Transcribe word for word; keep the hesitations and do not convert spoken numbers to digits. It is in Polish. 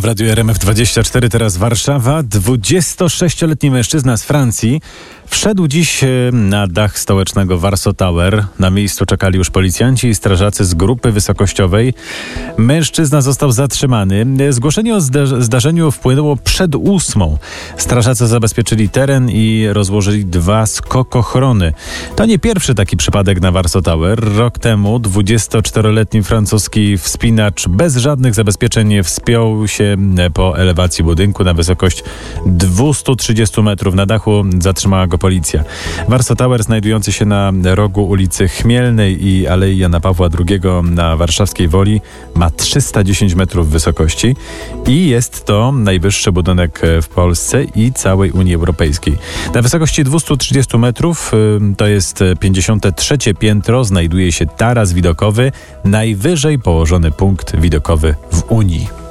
w Radiu R M F dwadzieścia cztery, teraz Warszawa. dwudziestosześcioletni mężczyzna z Francji wszedł dziś na dach stołecznego Warsaw Tower. Na miejscu czekali już policjanci i strażacy z grupy wysokościowej. Mężczyzna został zatrzymany. Zgłoszenie o zda- zdarzeniu wpłynęło przed ósmą. Strażacy zabezpieczyli teren i rozłożyli dwa skokochrony. To nie pierwszy taki przypadek na Warsaw Tower. Rok temu dwudziestoczteroletni francuski wspinacz bez żadnych zabezpieczeń wspiął się po elewacji budynku na wysokość dwieście trzydzieści metrów. Na dachu zatrzymała go policja. Warsaw Tower, znajdujący się na rogu ulicy Chmielnej i Alei Jana Pawła drugiego na warszawskiej Woli, ma trzysta dziesięć metrów wysokości i jest to najwyższy budynek w Polsce i całej Unii Europejskiej. Na wysokości dwieście trzydzieści metrów, to jest pięćdziesiąte trzecie piętro, znajduje się taras widokowy, najwyżej położony punkt widokowy w Unii.